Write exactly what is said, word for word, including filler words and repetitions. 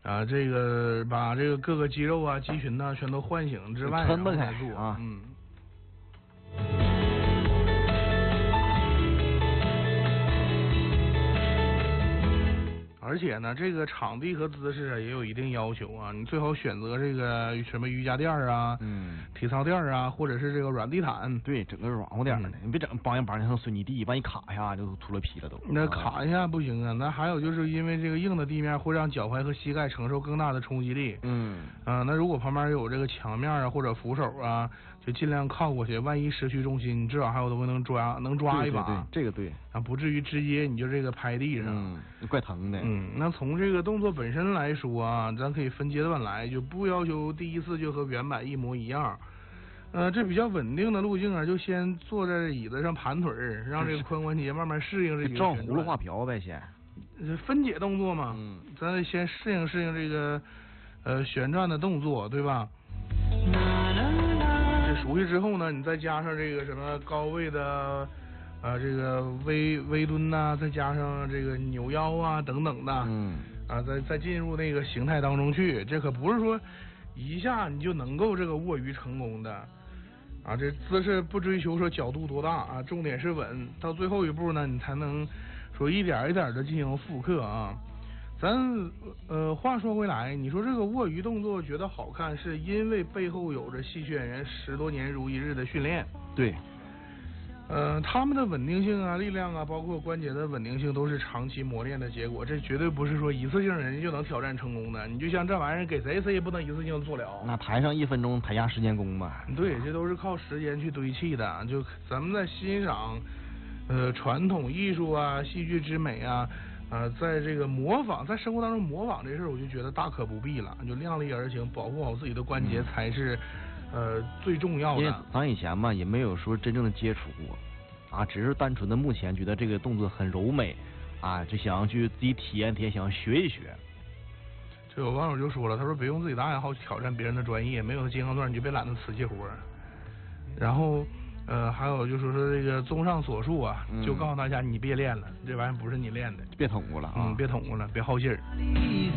啊，这个把这个各个肌肉啊、肌群呐、全都唤醒之外， 撑不开做啊， 嗯。而且呢，这个场地和姿势啊也有一定要求啊，你最好选择这个什么瑜伽垫啊、 嗯， 体操垫啊，或者是这个软地毯。 对，整个软和点的，嗯、你别整梆一梆像水泥地，万一卡一下就秃了皮了都。 那卡一下不行啊，那还有就是因为这个硬的地面会让脚踝和膝盖承受更大的冲击力。 嗯。 啊、呃，那如果旁边有这个墙面啊或者扶手啊，就尽量靠过去，万一失去重心，至少还有东西能抓，能抓一把。 对对对，这个对。 啊，不至于直接你就这个拍地上。 嗯，怪疼的。 嗯，那从这个动作本身来说啊，咱可以分阶段来，就不要求第一次就和原版一模一样。呃，这比较稳定的路径啊，就先坐在椅子上盘腿儿，让这个髋关节慢慢适应这个。 照葫芦画瓢呗，先。 分解动作嘛， 嗯， 咱先适应适应这个呃旋转的动作，对吧？这熟悉之后呢，你再加上这个什么高位的。啊，这个微微蹲呐、啊，再加上这个扭腰啊等等的， 嗯， 啊，再再进入那个形态当中去，这可不是说一下你就能够这个握鱼成功的，啊，这姿势不追求说角度多大啊，重点是稳，到最后一步呢，你才能说一点一点的进行复刻啊。咱呃，话说回来，你说这个握鱼动作觉得好看，是因为背后有着戏剧演员十多年如一日的训练， 对。 呃，他们的稳定性啊、力量啊，包括关节的稳定性，都是长期磨练的结果。这绝对不是说一次性人家就能挑战成功的。你就像这玩意儿，给谁谁也不能一次性做了。 那台上一分钟，台下十年功吧。 对，这都是靠时间去堆砌的。就咱们在欣赏，呃，传统艺术啊、戏剧之美啊，呃，在这个模仿，在生活当中模仿这事儿，我就觉得大可不必了。就量力而行，保护好自己的关节才是。嗯呃，最重要的， 因为咱以前嘛也没有说真正的接触过，啊，只是单纯的目前觉得这个动作很柔美，啊，就想要去自己体验体验，想要学一学。 这有网友就说了，他说别用自己的爱好挑战别人的专业，没有金刚钻你就别揽那瓷器活。然后，呃，还有就是说这个综上所述啊，嗯、就告诉大家你别练了，这玩意儿不是你练的， 别捅咕了啊， 嗯，别捅咕了，别耗劲儿。